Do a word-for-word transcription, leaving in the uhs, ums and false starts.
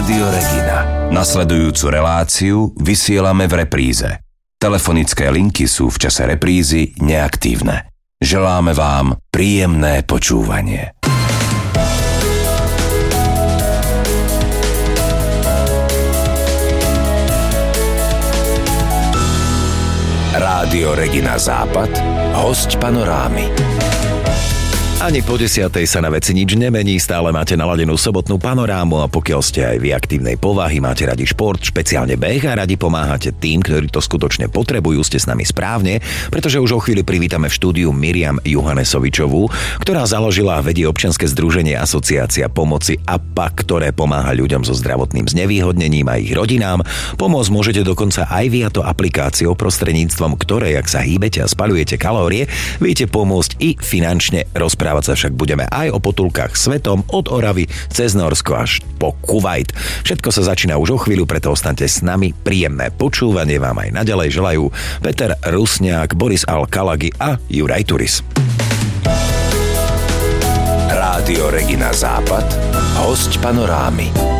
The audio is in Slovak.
Rádio Regina. Nasledujúcu reláciu vysielame v repríze. Telefonické linky sú v čase reprízy neaktívne. Želáme vám príjemné počúvanie. Rádio Regina Západ, hosť panorámy. Ani po desiatej sa na veci nič nemení, stále máte naladenú sobotnú panorámu a pokiaľ ste aj vy aktívnej povahy, máte radi šport, špeciálne beh a radi pomáhate tým, ktorí to skutočne potrebujú, ste s nami správne, pretože už o chvíli privítame v štúdiu Miriam Johannesovičovú, ktorá založila a vedie občianske združenie Asociácia pomoci á pé á, ktoré pomáha ľuďom so zdravotným znevýhodnením a ich rodinám. Pomôcť môžete dokonca aj vy a to aplikáciou, prostredníctvom ktorej, ak sa hýbete a spaľujete kalórie, viete pomôcť i finančne. Rozprávať sa však budeme aj o potulkách svetom od Oravy cez Norsko až po Kuvajt. Všetko sa začína už o chvíľu, preto ostaňte s nami. Príjemné počúvanie vám aj naďalej želajú Peter Rusňák, Boris Al-Kalagi a Juraj Turis. Rádio Regina Západ, hosť panorámy.